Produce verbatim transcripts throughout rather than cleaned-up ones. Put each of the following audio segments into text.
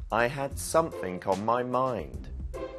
I had something on my mind.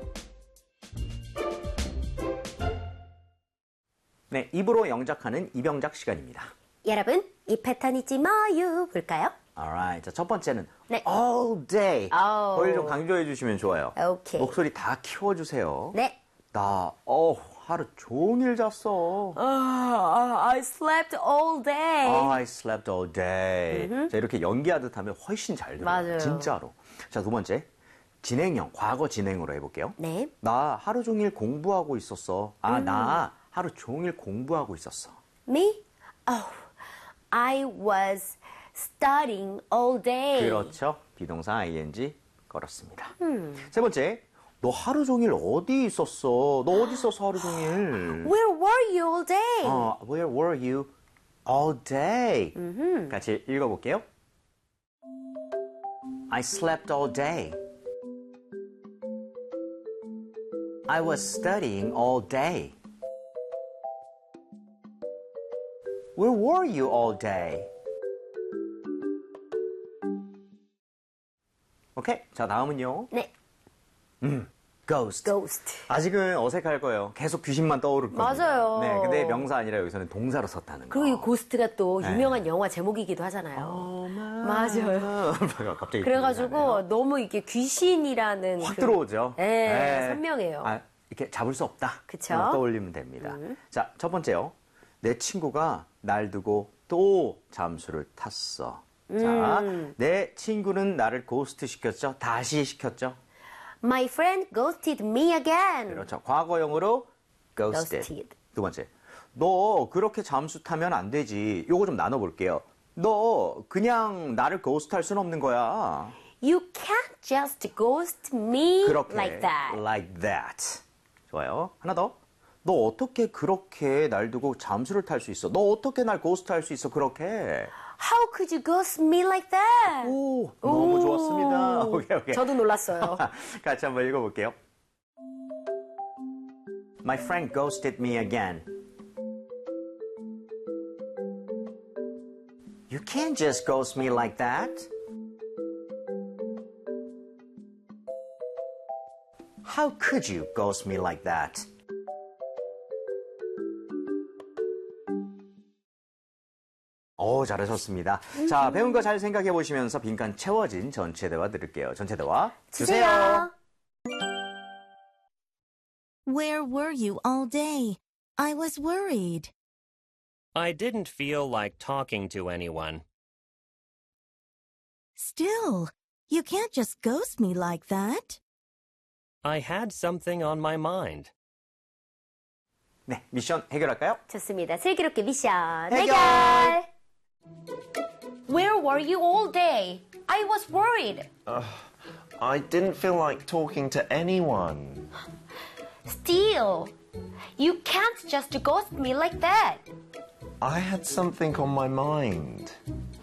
네, 입으로 영작하는 입영작 시간입니다. 여러분, 이 패턴 잊지 마요. 볼까요? Alright. 자, 첫 번째는 네. all day. Oh. 거기를 좀 강조해 주시면 좋아요. 오케이. 목소리 다 키워주세요. 네. 나, 어, 하루 종일 잤어. Uh, I slept all day. I slept all day. 음흠. 자, 이렇게 연기하듯 하면 훨씬 잘 들어요. 맞아요. 진짜로. 자, 두 번째. 진행형, 과거 진행으로 해볼게요. 네. 나 하루 종일 공부하고 있었어. 아, 음. 나 하루 종일 공부하고 있었어. Me? Oh, I was studying all day. 그렇죠. 비동사 ing 걸었습니다. 음. 세 번째. 너 하루 종일 어디 있었어? 너 어디 있었어, 하루 종일? Where were you all day? 어, where were you all day? 음흠. 같이 읽어볼게요. I slept all day. I was studying all day. Where were you all day? 오케이. 자, 다음은요. 네. 음, ghost. Ghost. 아직은 어색할 거예요. 계속 귀신만 떠오를 겁니다. 맞아요. 네, 근데 명사 아니라 여기서는 동사로 썼다는 거. 그리고 이 고스트가 또 네. 유명한 영화 제목이기도 하잖아요. 어, 맞아요. 갑자기 그래가지고 너무 이게 귀신이라는 확 그- 들어오죠. 네, 네. 선명해요. 아, 이렇게 잡을 수 없다. 그쵸? 어, 떠올리면 됩니다. 음. 자, 첫 번째요. 내 친구가 날 두고 또 잠수를 탔어. 자, 음. 내 친구는 나를 고스트 시켰죠. 다시 시켰죠. My friend ghosted me again. 그렇죠. 과거형으로 ghosted. Ghosted. 두 번째. 너 그렇게 잠수 타면 안 되지. 요거 좀 나눠볼게요. 너 그냥 나를 ghost 할 수는 없는 거야. You can't just ghost me 그렇게. like that. Like that. 좋아요. 하나 더. 너 어떻게 그렇게 날 두고 잠수를 탈 수 있어? 너 어떻게 날 ghost 할 수 있어? 그렇게. How could you ghost me like that? 오, 너무 오. 좋았습니다. 오케이, 오케이. 저도 놀랐어요. 같이 한번 읽어볼게요. My friend ghosted me again. You can't just ghost me like that. How could you ghost me like that? 오, 잘하셨습니다. 자, 배운 거 잘 생각해 보시면서 빈칸 채워진 전체 대화 들을게요. 전체 대화 주세요. Where were you all day? I was worried. I didn't feel like talking to anyone. Still, you can't just ghost me like that. I had something on my mind. 네, 미션 해결할까요? 좋습니다. 슬기롭게 미션 해결! 해결! Where were you all day? I was worried. Uh, I didn't feel like talking to anyone. Still, you can't just ghost me like that. I had something on my mind.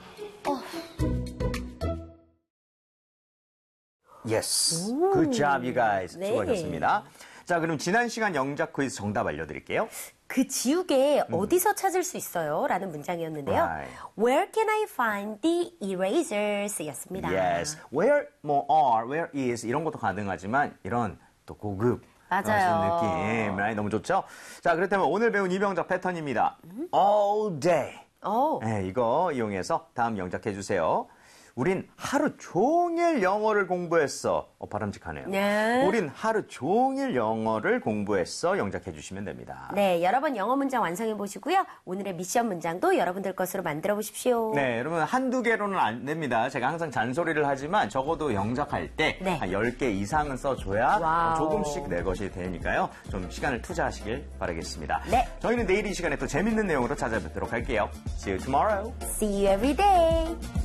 Yes. Good job, you guys. 네. 수고하셨습니다. 자, 그럼 지난 시간 영작 퀴즈 정답 알려드릴게요. 그 지우개 어디서 찾을 수 있어요? 라는 문장이었는데요. Right. Where can I find the erasers? 였습니다. Yes. Where, 뭐, are, where is 이런 것도 가능하지만 이런 또 고급 맞아요. 느낌. right? 너무 좋죠? 자, 그렇다면 오늘 배운 이병작 패턴입니다. All day. 오. 네, 이거 이용해서 다음 영작해 주세요. 우린 하루 종일 영어를 공부했어. 어, 바람직하네요. 네. 우린 하루 종일 영어를 공부했어. 영작해 주시면 됩니다. 네, 여러 번 영어 문장 완성해 보시고요. 오늘의 미션 문장도 여러분들 것으로 만들어 보십시오. 네, 여러분 한두 개로는 안 됩니다. 제가 항상 잔소리를 하지만 적어도 영작할 때 네. 한 열 개 이상은 써줘야 와우. 조금씩 내 것이 되니까요. 좀 시간을 투자하시길 바라겠습니다. 네. 저희는 내일 이 시간에 또 재밌는 내용으로 찾아뵙도록 할게요. See you tomorrow. See you every day.